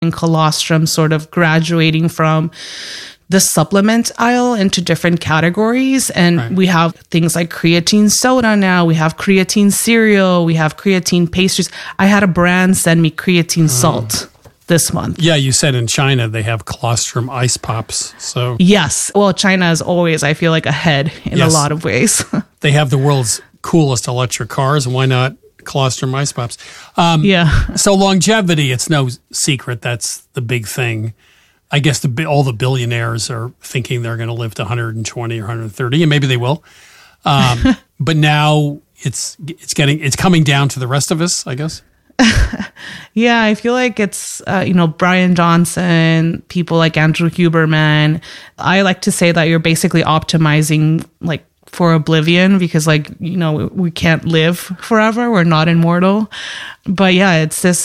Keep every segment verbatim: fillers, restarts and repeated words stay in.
and colostrum sort of graduating from the supplement aisle into different categories. And right. we have things like creatine soda now. We have creatine cereal. We have creatine pastries. I had a brand send me creatine salt oh. this month. Yeah, you said in China they have colostrum ice pops. So yes. Well, China is always, I feel like, ahead in yes. a lot of ways. They have the world's coolest electric cars. Why not colostrum ice pops? Um, yeah. So longevity, it's no secret. That's the big thing. I guess the all the billionaires are thinking they're going to live to one hundred twenty or one hundred thirty, and maybe they will. Um, but now it's it's getting it's coming down to the rest of us, I guess. Yeah, I feel like it's uh, you know, Brian Johnson, people like Andrew Huberman. I like to say that you're basically optimizing like for oblivion, because like, you know, we can't live forever. We're not immortal. But yeah, it's this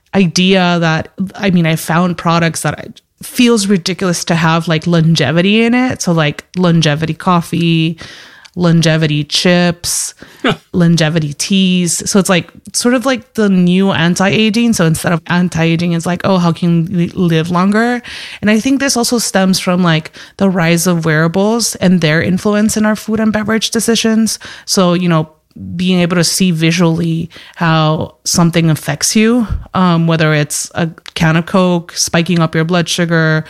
idea that, I mean, I found products that I, feels ridiculous to have like longevity in it. So like longevity coffee, longevity chips, longevity teas. So it's like sort of like the new anti-aging. So instead of anti-aging, it's like, oh, how can we live longer? And I think this also stems from like the rise of wearables and their influence in our food and beverage decisions. So, you know, being able to see visually how something affects you, um, whether it's a can of Coke spiking up your blood sugar,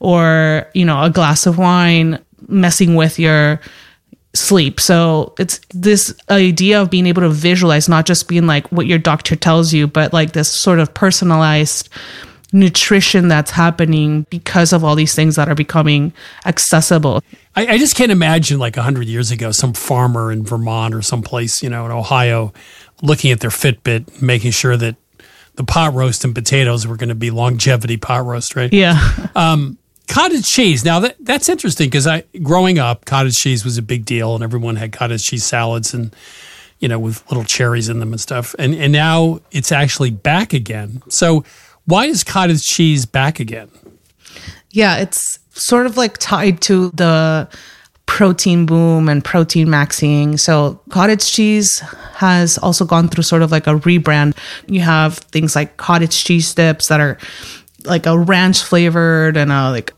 or, you know, a glass of wine messing with your sleep. So it's this idea of being able to visualize, not just being like what your doctor tells you, but like this sort of personalized nutrition that's happening because of all these things that are becoming accessible. I, I just can't imagine like one hundred years ago, some farmer in Vermont or someplace, you know, in Ohio, looking at their Fitbit, making sure that the pot roast and potatoes were going to be longevity pot roast, right? Yeah. Um, cottage cheese. Now, that that's interesting because I growing up, cottage cheese was a big deal and everyone had cottage cheese salads and, you know, with little cherries in them and stuff. And, and now it's actually back again. So why is cottage cheese back again? Yeah, it's sort of like tied to the protein boom and protein maxing. So cottage cheese has also gone through sort of like a rebrand. You have things like cottage cheese dips that are like a ranch flavored and a like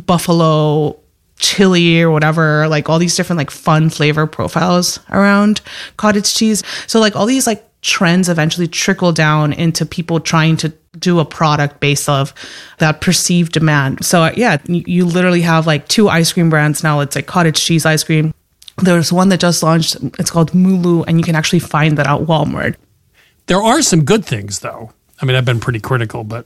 buffalo chili or whatever, like all these different like fun flavor profiles around cottage cheese. So like all these like trends eventually trickle down into people trying to do a product based off that perceived demand. So yeah, you, you literally have like two ice cream brands now. It's like cottage cheese ice cream. There's one that just launched. It's called Mulu, and you can actually find that at Walmart. There are some good things though. I mean, I've been pretty critical, but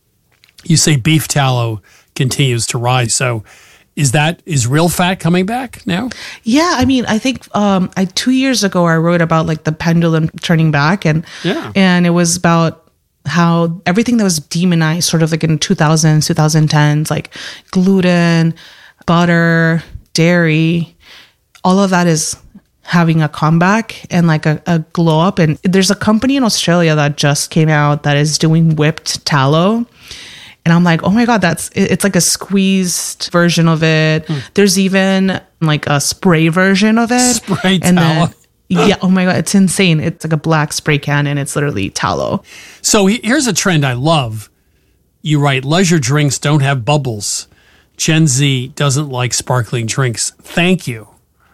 you say beef tallow continues to rise. So Is that, is real fat coming back now? Yeah. I mean, I think um, I two years ago, I wrote about like the pendulum turning back, and, yeah. and it was about how everything that was demonized sort of like in two thousands, twenty tens, like gluten, butter, dairy, all of that is having a comeback and like a, a glow up. And there's a company in Australia that just came out that is doing whipped tallow. And I'm like, oh my God, that's, it's like a squeezed version of it. Mm. There's even like a spray version of it. Spray and tallow. Then, yeah, oh my God, it's insane. It's like a black spray can and it's literally tallow. So here's a trend I love. You write, leisure drinks don't have bubbles. Gen Z doesn't like sparkling drinks. Thank you.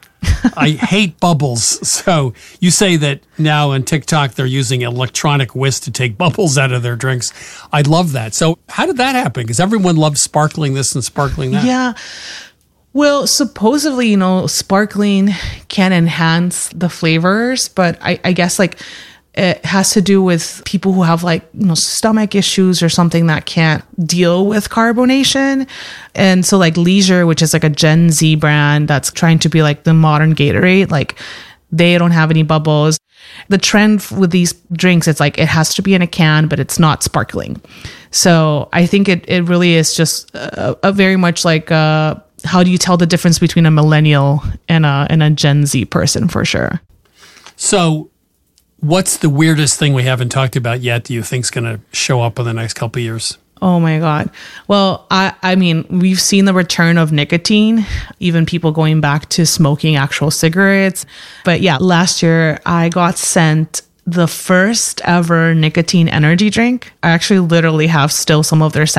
I hate bubbles. So you say that now on TikTok, they're using electronic whisk to take bubbles out of their drinks. I love that. So how did that happen? Because everyone loves sparkling this and sparkling that. Yeah. Well, supposedly, you know, sparkling can enhance the flavors, but I, I guess like it has to do with people who have like, you know, stomach issues or something that can't deal with carbonation. And so like Leisure, which is like a Gen Z brand that's trying to be like the modern Gatorade, like they don't have any bubbles. The trend with these drinks, it's like it has to be in a can, but it's not sparkling. So I think it, it really is just a, a very much like a, how do you tell the difference between a millennial and a and a Gen Z person, for sure? So what's the weirdest thing we haven't talked about yet do you think is going to show up in the next couple of years? Oh my God. Well, I, I mean, we've seen the return of nicotine, even people going back to smoking actual cigarettes. But yeah, last year I got sent the first ever nicotine energy drink. I actually literally have still some of their